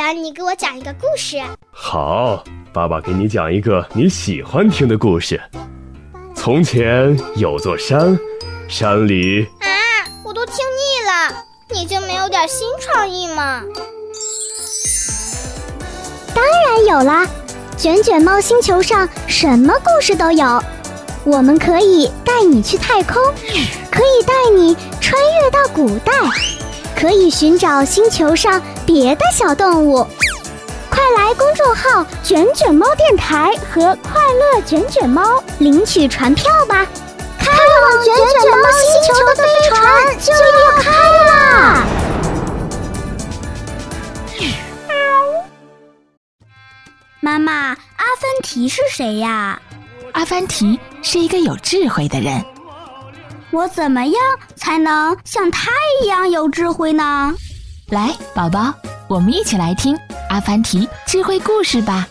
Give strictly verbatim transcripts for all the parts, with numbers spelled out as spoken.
爸，你给我讲一个故事。 好，爸爸给你讲一个你喜欢听的故事。从前有座山，山里…… 啊，我都听腻了，你就没有点新创意吗？ 当然有啦，卷卷猫星球上什么故事都有。我们可以带你去太空，可以带你穿越到古代，可以寻找星球上别的小动物。快来公众号卷卷猫电台和快乐卷卷猫领取船票吧，开往卷卷猫星球的飞船就要开啦！妈妈，阿凡提是谁呀？ 阿凡提是一个有智慧的人。 我怎么样才能像他一样有智慧呢？ 来，宝宝，我们一起来听阿凡提智慧故事吧。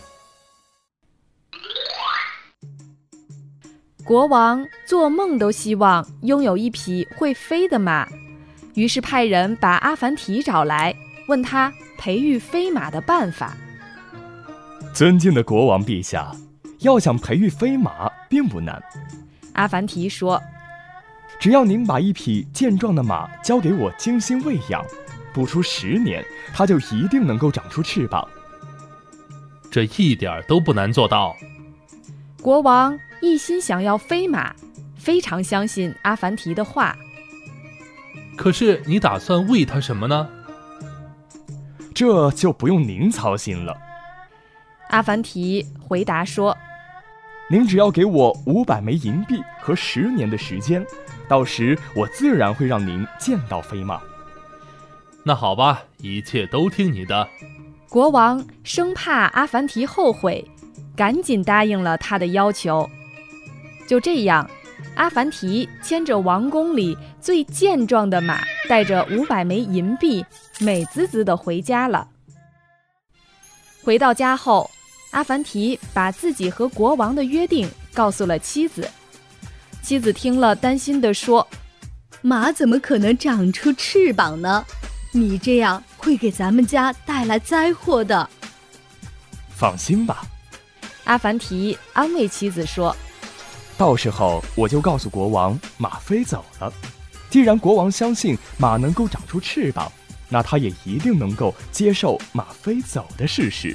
国王做梦都希望拥有一匹会飞的马，于是派人把阿凡提找来，问他培育飞马的办法。 尊敬的国王陛下，要想培育飞马并不难。 阿凡提说， 只要您把一匹健壮的马交给我精心喂养，不出十年，它就一定能够长出翅膀。 这一点都不难做到。 国王一心想要飞马，非常相信阿凡提的话。 可是你打算喂它什么呢？ 这就不用您操心了。 阿凡提回答说， 您只要给我五百枚银币和十年的时间，到时我自然会让您见到飞马。 那好吧，一切都听你的。 国王生怕阿凡提后悔，赶紧答应了他的要求。就这样，阿凡提牵着王宫里最健壮的马，带着五百枚银币，美滋滋地回家了。回到家后，阿凡提把自己和国王的约定告诉了妻子。妻子听了，担心地说， 马怎么可能长出翅膀呢？你这样会给咱们家带来灾祸的。 放心吧， 阿凡提安慰妻子说， 到时候我就告诉国王马飞走了。既然国王相信马能够长出翅膀，那他也一定能够接受马飞走的事实。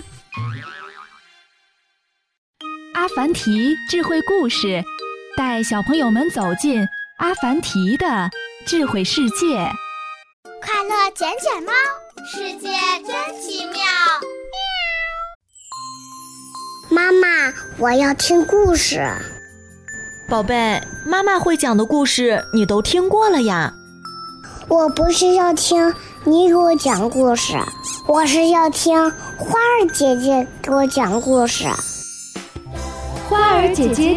阿凡提智慧故事，带小朋友们走进阿凡提的智慧世界。 快乐卷卷猫，世界真奇妙。 妈妈，我要听故事。 宝贝，妈妈会讲的故事你都听过了呀。 我不是要听你给我讲故事，我是要听花儿姐姐给我讲故事。 花儿姐姐